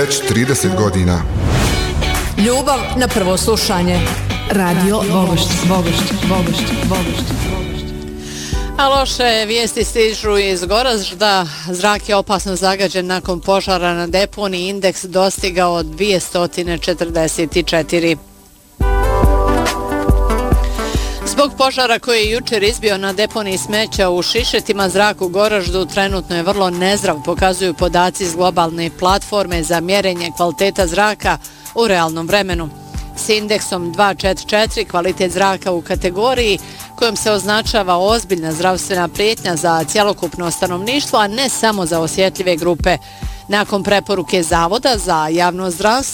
već 30 godina. Ljubav na prvo slušanje. Radio Vogošć. A loše vijesti stižu iz Goražda. Zrak je opasno zagađen nakon požara na deponiji. Indeks dostigao 244. Zbog požara koji je jučer izbio na deponiji smeća u Šišetima, zrak u Goraždu trenutno je vrlo nezdrav, pokazuju podaci iz globalne platforme za mjerenje kvaliteta zraka u realnom vremenu. S indeksom 244 kvalitet zraka u kategoriji kojom se označava ozbiljna zdravstvena prijetnja za cjelokupno stanovništvo, a ne samo za osjetljive grupe. Nakon preporuke Zavoda za javno zdravstvo